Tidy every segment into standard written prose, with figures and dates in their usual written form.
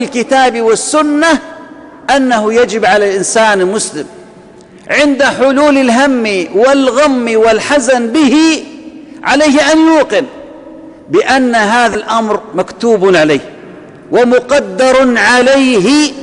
الكتاب والسنة أنه يجب على الإنسان المسلم عند حلول الهم والغم والحزن به عليه أن يوقن بأن هذا الأمر مكتوب عليه ومقدر عليه،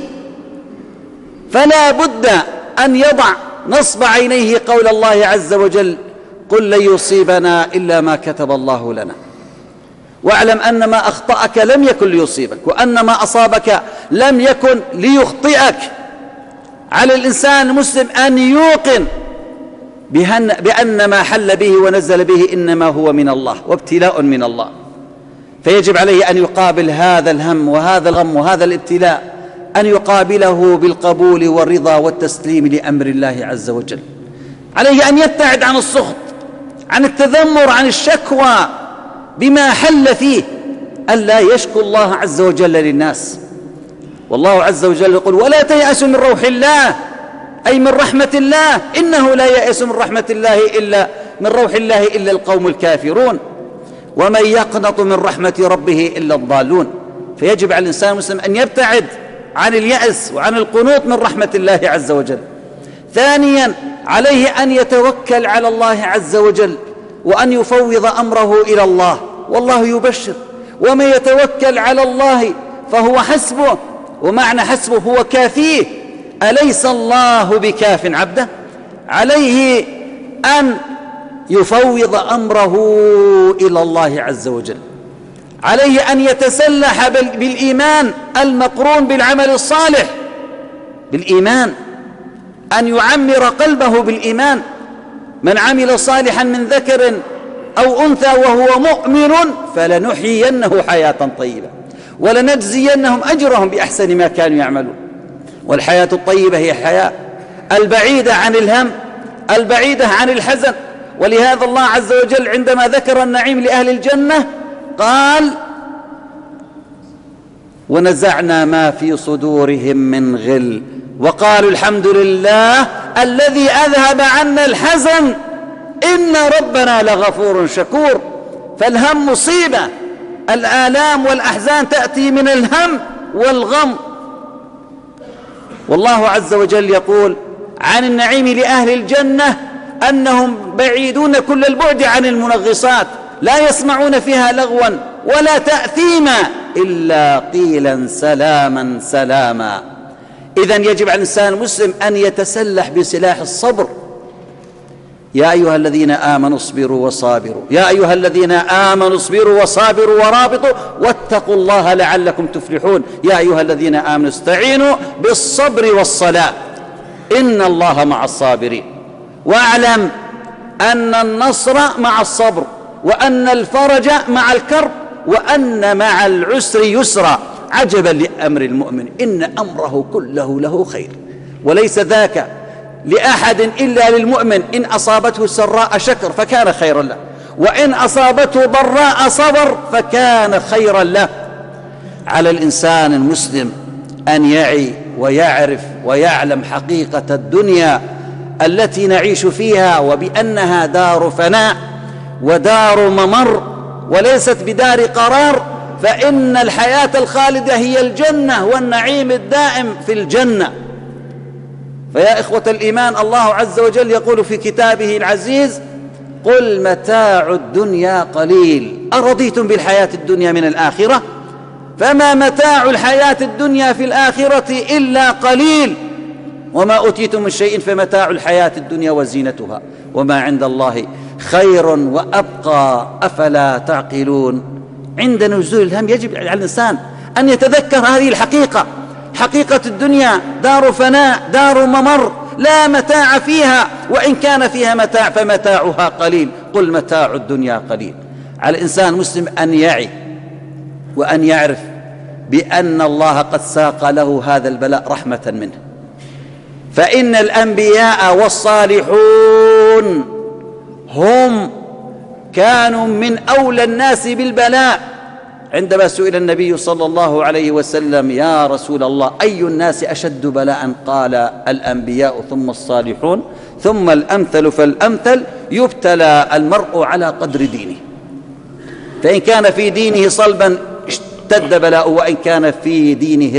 فلا بد أن يضع نصب عينيه قول الله عز وجل: قل لن يصيبنا إلا ما كتب الله لنا، واعلم أن ما أخطأك لم يكن ليصيبك، وأن ما أصابك لم يكن ليخطئك. على الإنسان المسلم أن يوقن بأن ما حل به ونزل به إنما هو من الله وابتلاء من الله، فيجب عليه أن يقابل هذا الهم وهذا الغم وهذا الابتلاء، أن يقابله بالقبول والرضا والتسليم لأمر الله عز وجل. عليه أن يبتعد عن السخط، عن التذمر، عن الشكوى بما حل فيه، ألا يشكو الله عز وجل للناس. والله عز وجل يقول: ولا تيأسوا من روح الله، أي من رحمة الله، إنه لا ييأس من رحمة الله من روح الله إلا القوم الكافرون، ومن يقنط من رحمة ربه إلا الضالون. فيجب على الإنسان المسلم أن يبتعد عن اليأس وعن القنوط من رحمة الله عز وجل. ثانيا، عليه أن يتوكل على الله عز وجل وأن يفوض أمره إلى الله، والله يبشر: ومن يتوكل على الله فهو حسبه. ومعنى حسبه هو كافيه، أليس الله بكاف عبده؟ عليه أن يفوض أمره إلى الله عز وجل، عليه أن يتسلح بالإيمان المقرون بالعمل الصالح، بالإيمان، أن يعمر قلبه بالإيمان. من عمل صالحا من ذكر أو أنثى وهو مؤمن فلنحيينه حياة طيبة ولنجزينهم أجرهم بأحسن ما كانوا يعملون. والحياة الطيبة هي حياة البعيدة عن الهم، البعيدة عن الحزن. ولهذا الله عز وجل عندما ذكر النعيم لأهل الجنة قال: ونزعنا ما في صدورهم من غل وقالوا الحمد لله الذي أذهب عنا الحزن إن ربنا لغفور شكور. فالهم مصيبة، الآلام والأحزان تأتي من الهم والغم. والله عز وجل يقول عن النعيم لأهل الجنة أنهم بعيدون كل البعد عن المنغصات، لا يسمعون فيها لغوا ولا تأثيما إلا قيلا سلاما سلاما. إذن يجب على الإنسان المسلم أن يتسلح بسلاح الصبر. يا أيها الذين آمنوا اصبروا وصابروا، يا أيها الذين آمنوا اصبروا وصابروا ورابطوا واتقوا الله لعلكم تفلحون، يا أيها الذين آمنوا استعينوا بالصبر والصلاة إن الله مع الصابرين. واعلم أن النصر مع الصبر، وأن الفرج مع الكرب، وأن مع العسر يسرا. عجبا لأمر المؤمن إن أمره كله له خير، وليس ذاك لأحد إلا للمؤمن. إن أصابته سراء شكر فكان خيرا له، وإن أصابته ضراء صبر فكان خيرا له. على الإنسان المسلم أن يعي ويعرف ويعلم حقيقة الدنيا التي نعيش فيها، وبأنها دار فناء ودار ممر وليست بدار قرار، فإن الحياة الخالدة هي الجنة والنعيم الدائم في الجنة. فيا إخوة الإيمان، الله عز وجل يقول في كتابه العزيز: قل متاع الدنيا قليل أرضيتم بالحياة الدنيا من الآخرة؟ فما متاع الحياة الدنيا في الآخرة إلا قليل، وما أوتيتم من شيء فمتاع الحياة الدنيا وزينتها وما عند الله خير وأبقى أفلا تعقلون. عند نزول الهم يجب على الإنسان أن يتذكر هذه الحقيقة، حقيقة الدنيا دار فناء، دار ممر، لا متاع فيها، وإن كان فيها متاع فمتاعها قليل. قل متاع الدنيا قليل. على الإنسان المسلم أن يعي وأن يعرف بأن الله قد ساق له هذا البلاء رحمة منه. فإن الأنبياء والصالحون هم كانوا من أولى الناس بالبلاء. عندما سئل النبي صلى الله عليه وسلم: يا رسول الله أي الناس أشد بلاء؟ قال: الأنبياء ثم الصالحون ثم الأمثل فالأمثل، يبتلى المرء على قدر دينه، فإن كان في دينه صلبا اشتد بلاؤه، وإن كان في دينه